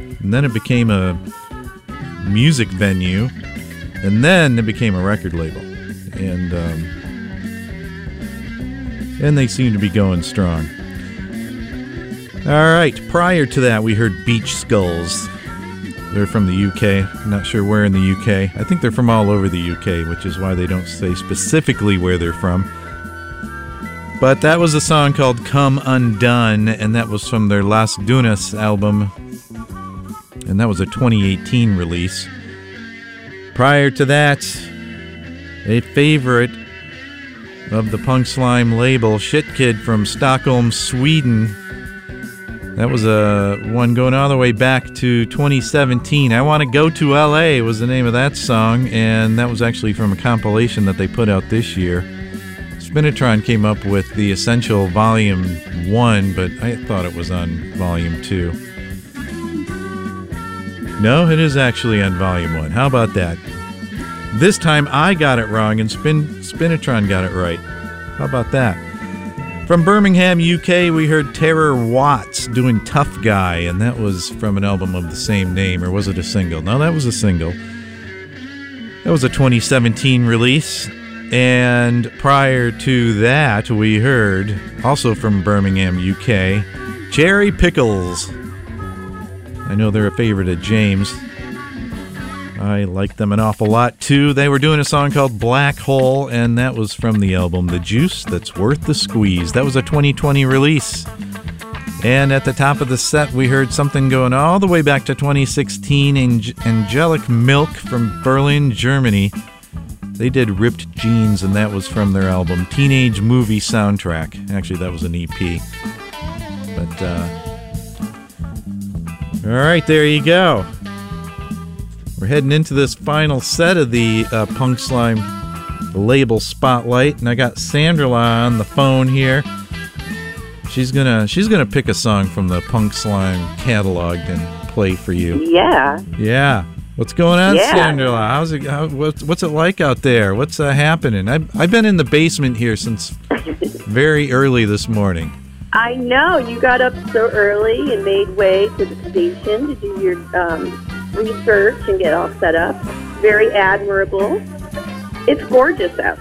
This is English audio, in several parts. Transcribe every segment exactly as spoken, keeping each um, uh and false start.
and then it became a music venue, and then it became a record label. And um, and they seem to be going strong. All right, prior to that, we heard Beach Skulls. They're from the U K. I'm not sure where in the U K. I think they're from all over the U K, which is why they don't say specifically where they're from. But that was a song called Come Undone, and that was from their Las Dunas album. And that was a twenty eighteen release. Prior to that, a favorite of the Punk Slime label, Shit Kid from Stockholm, Sweden. That was a one going all the way back to twenty seventeen. I Want to Go to L A was the name of that song, and that was actually from a compilation that they put out this year. Spinitron came up with the Essential Volume one, but I thought it was on Volume two. No, it is actually on Volume one. How about that? This time I got it wrong, and Spin Spinitron got it right. How about that? From Birmingham, U K, we heard Terror Watts doing Tough Guy, and that was from an album of the same name, or was it a single? No, that was a single. That was a twenty seventeen release. And prior to that, we heard, also from Birmingham, U K, Cherry Pickles. I know they're a favorite of James. I like them an awful lot, too. They were doing a song called Black Hole, and that was from the album The Juice That's Worth the Squeeze. That was a twenty twenty release. And at the top of the set, we heard something going all the way back to twenty sixteen, Ang- Angelic Milk from Berlin, Germany. They did Ripped Jeans, and that was from their album Teenage Movie Soundtrack. Actually, that was an E P. But, uh... all right, there you go. We're heading into this final set of the uh, Punk Slime label spotlight, and I got Sandra on the phone here. She's gonna she's gonna pick a song from the Punk Slime catalog and play for you. Yeah. Yeah. What's going on, yeah. Sandra? How's it? How, what's what's it like out there? What's uh, happening? I've I've been in the basement here since very early this morning. I know you got up so early and made way to the station to do your um, research and get all set up. Very admirable. It's gorgeous out.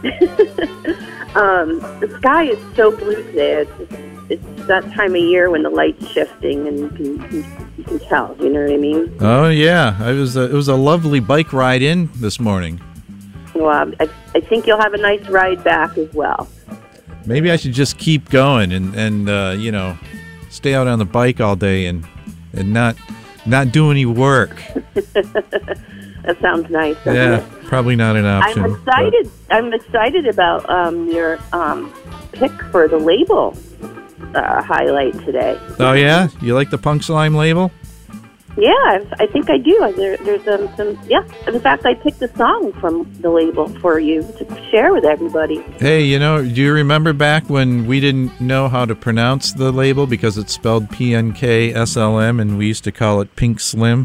um, the sky is so blue today. It's, just, it's that time of year when the light's shifting, and you can, you can tell. You know what I mean? Oh yeah, I was. A, it was a lovely bike ride in this morning. Well, I, I think you'll have a nice ride back as well. Maybe I should just keep going and and uh, you know, stay out on the bike all day and and not not do any work. That sounds nice. Yeah, it? probably not an option. I'm excited. But... I'm excited about um, your um, pick for the label uh, highlight today. Oh yeah, you like the Punk Slime label? Yeah, I, I think I do. There, there's um, some. Yeah, in fact, I picked a song from the label for you to share with everybody. Hey, you know, do you remember back when we didn't know how to pronounce the label because it's spelled P N K S L M, and we used to call it Pink Slim?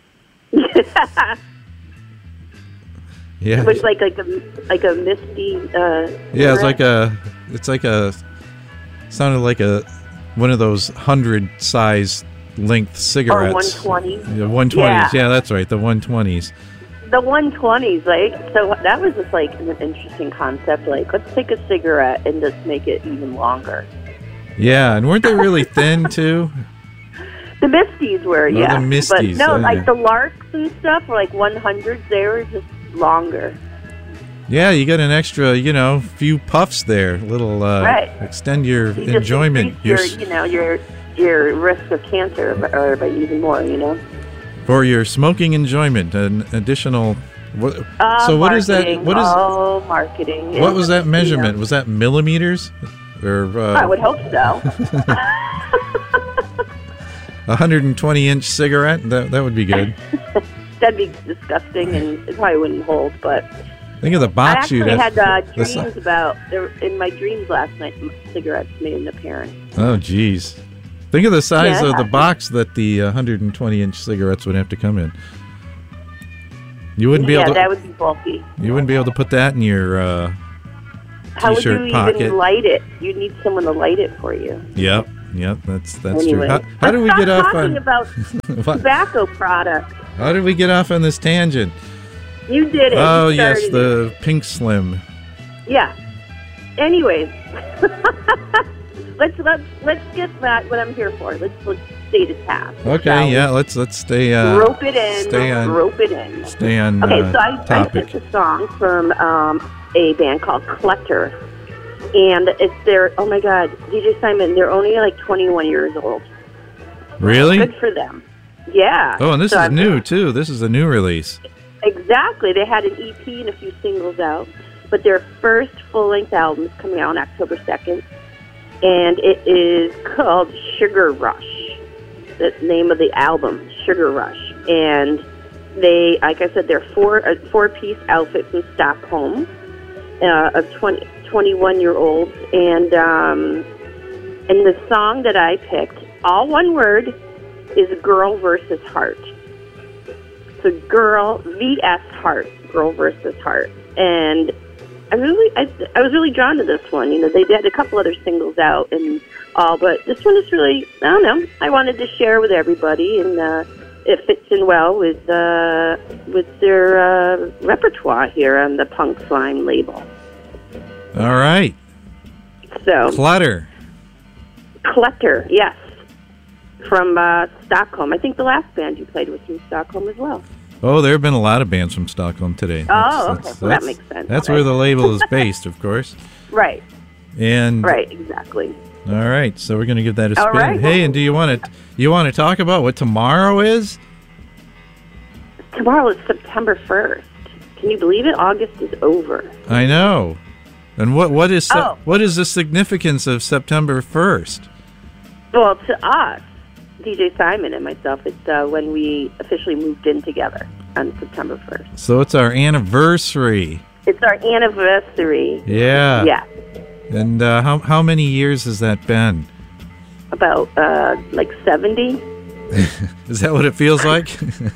Yeah, it was like like a like a misty. Uh, yeah, it's like a it's like a sounded like a one of those hundred size length cigarettes. Or one twenty. Yeah, one twenties. Yeah. Yeah, that's right. The one twenties. The one twenties, like, so that was just like an interesting concept. Like, let's take a cigarette and just make it even longer. Yeah, and weren't they really thin too? The Misties were, oh, yeah. The Misties. But no, okay. like the Larks and stuff were like one hundreds. They were just longer. Yeah, you get an extra, you know, few puffs there. Little uh, right. Extend your you enjoyment. Your, you know, your your risk of cancer or by even more. You know. For your smoking enjoyment, an additional. What, uh, so what marketing. is that? What is? Oh, marketing. What was that measurement? You know. Was that millimeters? Or uh, I would hope so. A hundred and twenty inch cigarette. That that would be good. That'd be disgusting, and it probably wouldn't hold. But think of the box I you actually had uh, This- dreams about there in my dreams last night. Cigarettes made an appearance. Oh, geez. Think of the size Yeah. of the box that the one hundred twenty inch cigarettes would have to come in. You wouldn't be yeah, able to. that would be bulky. You wouldn't be able to put that in your uh, How would t-shirt you pocket. even light it? You'd need someone to light it for you. Yep, Yep, that's that's Anyway, true. How, how did we let's get stop off talking on? about What? tobacco products? How did we get off on this tangent? You did it. Oh You yes, started the Pink Slim. it. Yeah. Anyways, let's let's let's get that what I'm here for. Let's let's stay to task. shall Okay, we? yeah, let's let's stay. Uh, rope it in. Stay on. Rope it in. Stay on. Okay, uh, so I, I topic. picked a song from um, a band called Clutter, and it's their. Oh my God, D J Simon, they're only like twenty-one years old. Really? Good for them. Yeah. Oh, and this So is I'm- new too. This is a new release. Exactly. They had an E P and a few singles out, but their first full-length album is coming out on October second, and it is called Sugar Rush. The name of the album, Sugar Rush. And they, like I said, they're four, a four-piece outfit from Stockholm uh, of twenty, twenty-one-year-olds. And, um, and the song that I picked, all one word, is Girl versus Heart. So girl, V S Heart, Girl versus Heart. And I really, I, I was really drawn to this one. You know, they had a couple other singles out and all, but this one is really, I don't know, I wanted to share with everybody, and uh, it fits in well with uh, with their uh, repertoire here on the Punk Slime label. All right. So, Clutter. Clutter, yes, from uh, Stockholm. I think the last band you played was from Stockholm as well. Oh, there have been a lot of bands from Stockholm today. Oh, okay. Well, that makes sense. That's Right. where the label is based, of course. Right, And right, exactly. all right, so we're gonna give that a All spin. right. Hey, and do you want to you want to talk about what tomorrow is? Tomorrow is September first. Can you believe it? August is over. I know. And what what is Oh. what is the significance of September first? Well, to us, D J Simon and myself, it's uh, when we officially moved in together on September first. So it's our anniversary. It's our anniversary. Yeah. Yeah. And uh, how how many years has that been? About uh, like seventy. Is that what it feels like?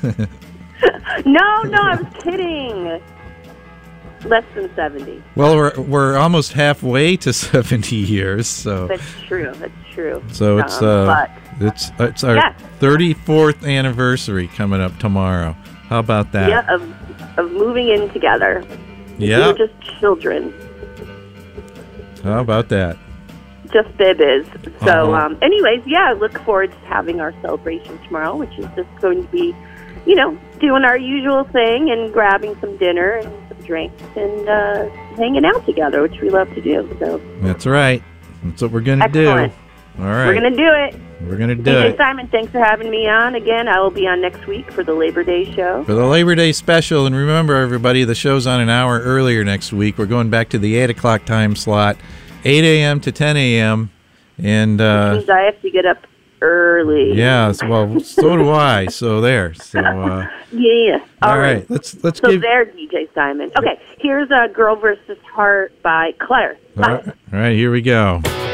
No, no, I was kidding. Less than seventy. Well, we're we're almost halfway to seventy years, so That's true. That's true. so it's Um, uh but it's it's our Yeah. thirty-fourth anniversary coming up tomorrow. How about that? yeah, of of moving in together. Yeah. We were just children. How about that? Just bibbies. So, Uh-huh. um, anyways, yeah, I look forward to having our celebration tomorrow, which is just going to be, you know, doing our usual thing and grabbing some dinner and some drinks and uh, hanging out together, which we love to do. So, That's right. That's what we're gonna Excellent. do. All right. we're going to do it. We're gonna D do J it. Simon, thanks for having me on again. I will be on next week for the Labor Day show. For the Labor Day special, and remember, everybody, the show's on an hour earlier next week. We're going back to the eight o'clock time slot, eight a.m. to ten a.m. And, Which uh, means I have to get up early. yeah, so- well, so do I. So there. So, uh, Yeah. all right. Let's let's So give. there, D J Simon. Okay, here's uh, Girl versus Heart by Claire. All right, all right, here we go.